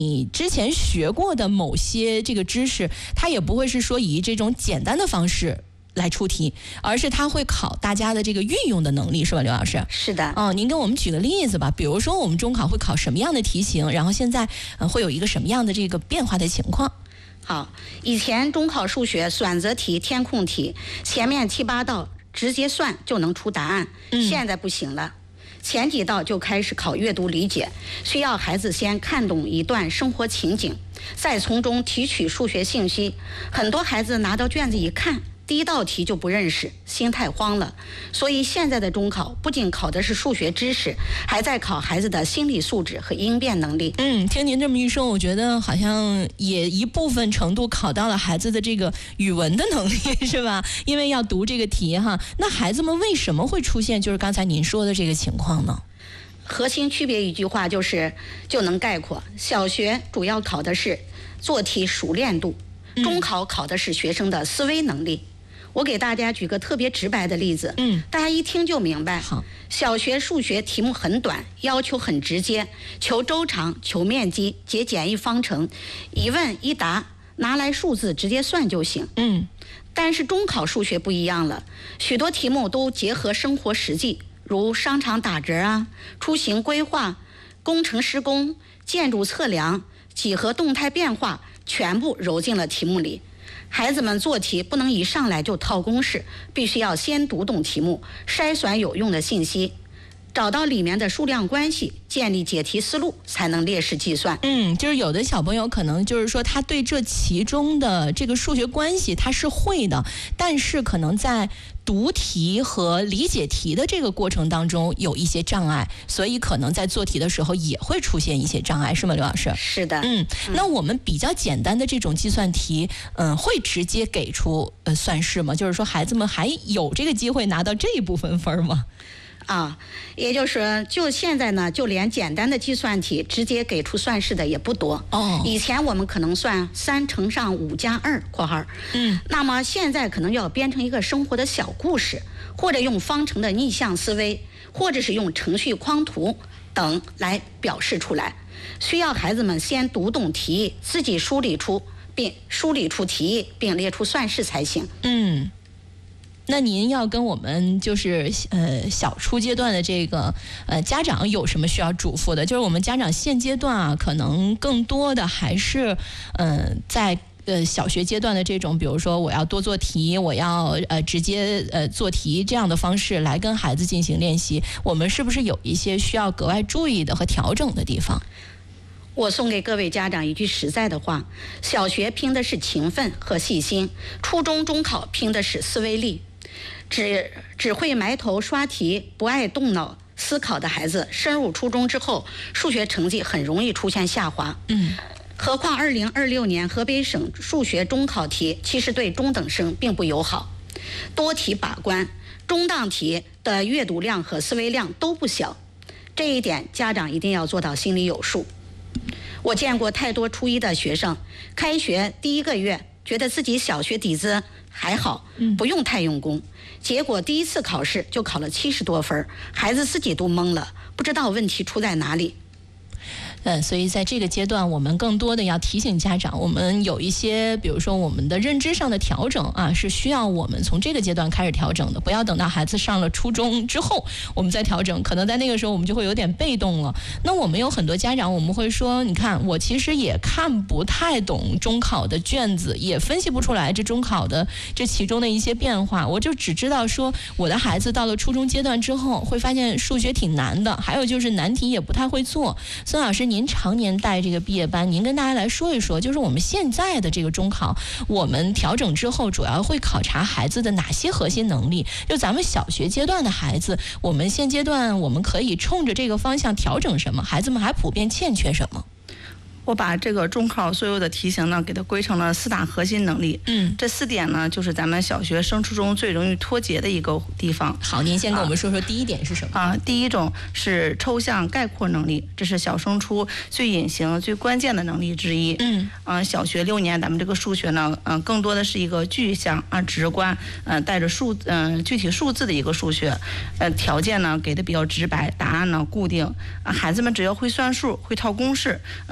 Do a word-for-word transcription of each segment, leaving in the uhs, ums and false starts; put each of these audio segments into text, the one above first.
你之前学过的某些这个知识，它也不会是说以这种简单的方式来出题，而是它会考大家的这个运用的能力，是吧，刘老师？ 是的。 嗯，您给我们举个例子吧，比如说我们中考会考什么样的题型，然后现在、呃、会有一个什么样的这个变化的情况？ 好，以前中考数学选择题、填空题，前面七八道直接算就能出答案， 嗯、 现在不行了。前几道就开始考阅读理解，需要孩子先看懂一段生活情景，再从中提取数学信息。很多孩子拿到卷子一看，第一道题就不认识，心态慌了。所以现在的中考不仅考的是数学知识，还在考孩子的心理素质和应变能力。 嗯，听您这么一说，我觉得好像也一部分程度考到了孩子的这个语文的能力，是吧？因为要读这个题哈。那孩子们为什么会出现就是刚才您说的这个情况呢？ 核心区别一句话就是就能概括：小学主要考的是做题熟练度，中考考的是学生的思维能力。我给大家举个特别直白的例子， 嗯， 大家一听就明白。 好， 小学数学题目很短，要求很直接，求周长、求面积、解简易方程，一问一答，拿来数字直接算就行。 嗯， 但是中考数学不一样了，许多题目都结合生活实际，如商场打折啊、出行规划、工程施工、建筑测量、几何动态变化，全部揉进了题目里。孩子们做题不能一上来就套公式，必须要先读懂题目，筛选有用的信息，找到里面的数量关系，建立解题思路，才能列式计算。 嗯，就是有的小朋友可能就是说他对这其中的这个数学关系他是会的，但是可能在读题和理解题的这个过程当中有一些障碍，所以可能在做题的时候也会出现一些障碍，是吗，刘老师？ 是的。 嗯，那我们比较简单的这种计算题，嗯，会直接给出呃算式吗？就是说孩子们还有这个机会拿到这一部分分吗？ 啊，也就是说，就现在呢，就连简单的计算题直接给出算式的也不多。 哦， 以前我们可能算三乘上五加二（括号）， 嗯， 那么现在可能要编成一个生活的小故事，或者用方程的逆向思维，或者是用程序框图等来表示出来。需要孩子们先读懂题意，自己梳理出并梳理出题意，并列出算式才行。 嗯。那您要跟我们就是呃小初阶段的这个呃家长有什么需要嘱咐的？就是我们家长现阶段啊，可能更多的还是嗯、呃、在呃小学阶段的这种，比如说我要多做题，我要呃直接呃做题这样的方式来跟孩子进行练习，我们是不是有一些需要格外注意的和调整的地方？ 我送给各位家长一句实在的话：小学拼的是勤奋和细心，初中中考拼的是思维力。只只会埋头刷题，不爱动脑思考的孩子，升入初中之后，数学成绩很容易出现下滑。 嗯， 何况二零二六年河北省数学中考题其实对中等生并不友好，多题把关，中档题的阅读量和思维量都不小，这一点家长一定要做到心里有数。我见过太多初一的学生，开学第一个月觉得自己小学底子还好，不用太用功，结果第一次考试就考了七十多分，孩子自己都懵了，不知道问题出在哪里。 呃，所以在这个阶段，我们更多的要提醒家长，我们有一些，比如说我们的认知上的调整啊，是需要我们从这个阶段开始调整的，不要等到孩子上了初中之后，我们再调整，可能在那个时候我们就会有点被动了。那我们有很多家长，我们会说，你看，我其实也看不太懂中考的卷子，也分析不出来这中考的这其中的一些变化，我就只知道说，我的孩子到了初中阶段之后，会发现数学挺难的，还有就是难题也不太会做。孙老师，您常年带这个毕业班，您跟大家来说一说，就是我们现在的这个中考，我们调整之后主要会考察孩子的哪些核心能力？就咱们小学阶段的孩子，我们现阶段我们可以冲着这个方向调整什么？孩子们还普遍欠缺什么？ 我把这个中考所有的题型呢，给它归成了四大核心能力。 嗯， 这四点呢，就是咱们小学升初中最容易脱节的一个地方。 好，您先跟我们说说第一点是什么？ 啊，第一种是抽象概括能力，这是小升初最隐形、最关键的能力之一。 嗯， 啊，小学六年咱们这个数学呢，嗯、呃，更多的是一个具象啊、直观，嗯、呃，带着数嗯、呃、具体数字的一个数学，呃，条件呢给的比较直白，答案呢固定，啊，孩子们只要会算数、会套公式，嗯、呃，就能拿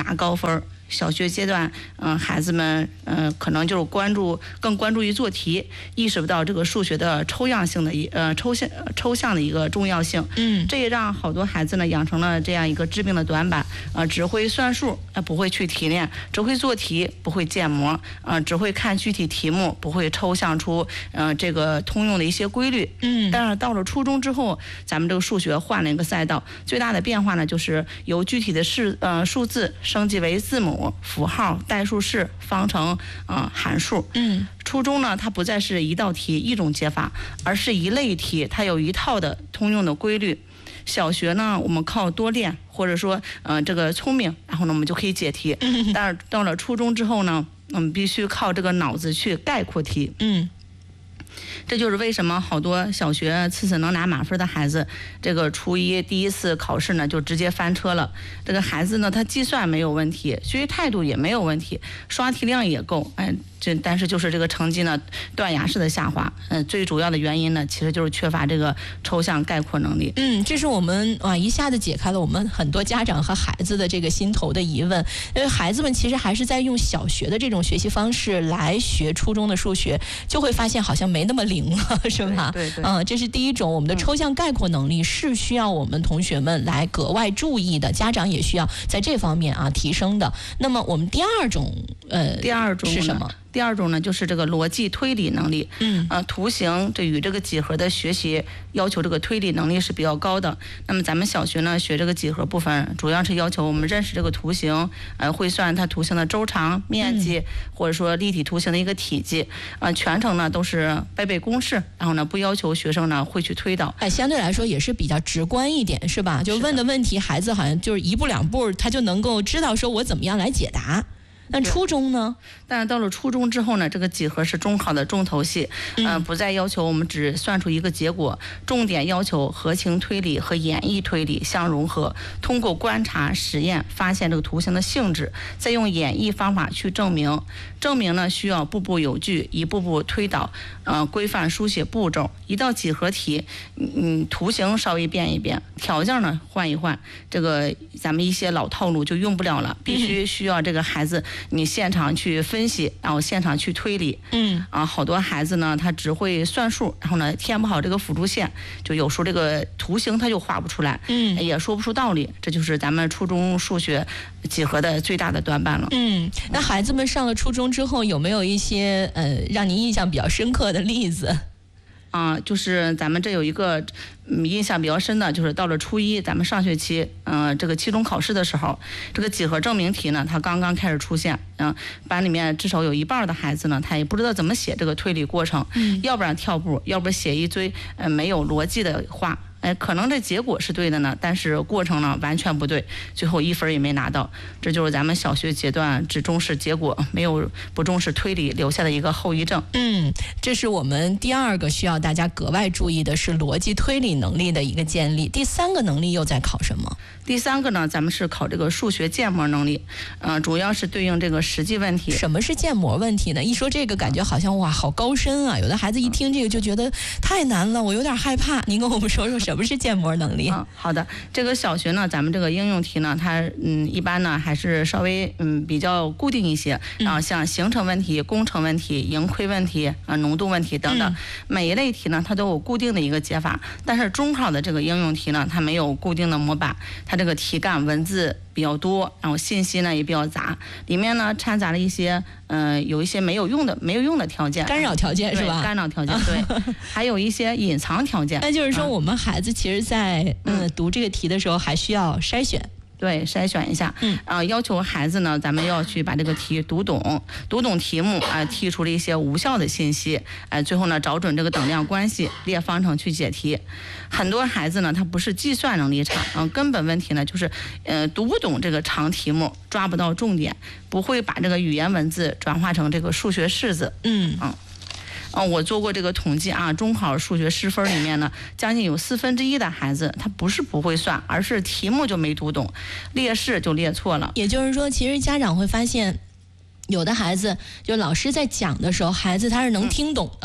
拿高分。小学阶段，嗯、呃，孩子们，嗯、呃，可能就是关注更关注于做题，意识不到这个数学的抽象性的一呃抽象抽象的一个重要性。 嗯， 这也让好多孩子呢养成了这样一个致命的短板，呃，只会算数，呃，不会去提炼，只会做题，不会建模，呃，只会看具体题目，不会抽象出呃这个通用的一些规律。 嗯， 但是到了初中之后，咱们这个数学换了一个赛道，最大的变化呢，就是由具体的式呃数字升级为字母、符号、代数式、方程、呃函数。 嗯， 初中呢，它不再是一道题一种解法，而是一类题，它有一套的通用的规律。小学呢，我们靠多练，或者说呃这个聪明，然后呢我们就可以解题。嗯、但是到了初中之后呢，我们必须靠这个脑子去概括题。 嗯。 这就是为什么好多小学次次能拿满分的孩子，这个初一第一次考试呢就直接翻车了。这个孩子呢，他计算没有问题，学习态度也没有问题，刷题量也够，哎，这但是就是这个成绩呢断崖式的下滑。嗯、呃，最主要的原因呢，其实就是缺乏这个抽象概括能力。 嗯，这是我们啊一下子解开了我们很多家长和孩子的这个心头的疑问，因为孩子们其实还是在用小学的这种学习方式来学初中的数学，就会发现好像没那么灵了，是吧？ 对 对, 对。 嗯、呃，这是第一种，我们的抽象概括能力是需要我们同学们来格外注意的，家长也需要在这方面啊提升的。那么我们第二种呃， 第二种是什么？ 第二种呢，就是这个逻辑推理能力。 嗯， 呃，图形这与这个几何的学习要求这个推理能力是比较高的。那么咱们小学呢学这个几何部分，主要是要求我们认识这个图形，呃，会算它图形的周长、面积，嗯、或者说立体图形的一个体积。呃，全程呢都是背背公式，然后呢不要求学生呢会去推导。 哎，相对来说也是比较直观一点，是吧？就问的问题，孩子好像就是一步两步，他就能够知道说我怎么样来解答。那初中呢？ 但是到了初中之后呢，这个几何是中考的重头戏，嗯、呃，不再要求我们只算出一个结果，重点要求合情推理和演绎推理相融合，通过观察、实验发现这个图形的性质，再用演绎方法去证明。证明呢需要步步有据，一步步推导，呃，规范书写步骤。一道几何题，嗯，图形稍微变一变，条件呢换一换，这个咱们一些老套路就用不了了，必须需要这个孩子。你现场去分析，然后现场去推理。 嗯啊，好多孩子呢，他只会算数，然后呢填不好这个辅助线，就有时候这个图形他就画不出来， 嗯， 也说不出道理，这就是咱们初中数学几何的最大的短板了。 嗯，那孩子们上了初中之后，有没有一些呃让您印象比较深刻的例子？ 啊，就是咱们这有一个嗯印象比较深的，就是到了初一，咱们上学期，嗯、呃，这个期中考试的时候，这个几何证明题呢，它刚刚开始出现，嗯、呃，班里面至少有一半的孩子呢，他也不知道怎么写这个推理过程， 嗯， 要不然跳步，要不然写一堆呃没有逻辑的话。哎，可能这结果是对的呢，但是过程呢完全不对，最后一分也没拿到。这就是咱们小学阶段只重视结果，没有不重视推理留下的一个后遗症。 嗯，这是我们第二个需要大家格外注意的，是逻辑推理能力的一个建立。第三个能力又在考什么？ 第三个呢，咱们是考这个数学建模能力，呃，主要是对应这个实际问题。 什么是建模问题呢？一说这个，感觉好像哇，好高深啊！有的孩子一听这个就觉得太难了，我有点害怕。您跟我们说说什么是建模能力？ 嗯，好的。这个小学呢，咱们这个应用题呢，它嗯一般呢还是稍微嗯比较固定一些，然后像形成问题、工程问题、盈亏问题啊、浓度问题等等，每一类题呢它都有固定的一个解法。但是中考的这个应用题呢，它没有固定的模板，它这个题干文字比较多，然后信息呢也比较杂，里面呢掺杂了一些嗯、呃、有一些没有用的没有用的条件， 干扰条件是吧？ 干扰条件对，还有一些隐藏条件。 那就是说，我们孩子其实在嗯、呃、读这个题的时候，还需要筛选。 对，筛选一下，嗯，啊、呃，要求孩子呢，咱们要去把这个题读懂，读懂题目，啊、呃，剔除了一些无效的信息，哎、呃，最后呢，找准这个等量关系，列方程去解题。很多孩子呢，他不是计算能力差，嗯、呃，根本问题呢，就是，呃，读不懂这个长题目，抓不到重点，不会把这个语言文字转化成这个数学式子， 嗯嗯。嗯、呃，我做过这个统计啊，中考数学失分里面呢，将近有四分之一的孩子，他不是不会算，而是题目就没读懂，列式就列错了。 也就是说，其实家长会发现，有的孩子就老师在讲的时候，孩子他是能听懂的。嗯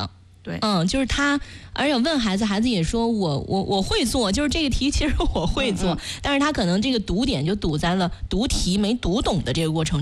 对， 嗯，就是他，而且问孩子，孩子也说我我我会做，就是这个题其实我会做，嗯嗯但是他可能这个读点就堵在了读题没读懂的这个过程